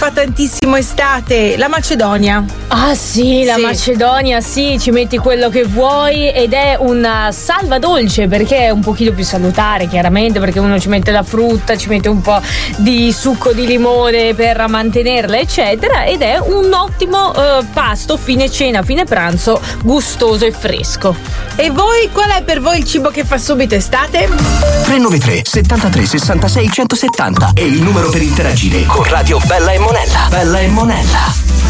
fa tantissimo estate, la Macedonia. Ah sì, la Macedonia, sì, ci metti quello che vuoi ed è una salva dolce perché è un pochino più salutare, chiaramente, perché uno ci mette la frutta, ci mette un po' di succo di limone per mantenerla, eccetera, ed è un ottimo pasto fine cena, fine pranzo, gustoso e fresco. E voi, qual è per voi il cibo che fa subito estate? 393 73 66 170 è il numero per interagire con Radio Bella e Monella. Bella e Monella.